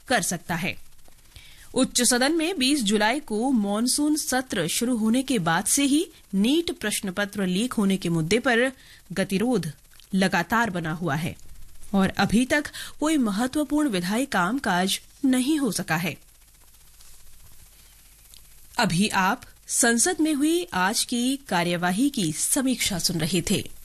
कर सकता है। उच्च सदन में 20 जुलाई को मॉनसून सत्र शुरू होने के बाद से ही नीट प्रश्न पत्र लीक होने के मुद्दे पर गतिरोध लगातार बना हुआ है और अभी तक कोई महत्वपूर्ण विधायी कामकाज नहीं हो सका है। अभी आप संसद में हुई आज की कार्यवाही की समीक्षा सुन रहे थे।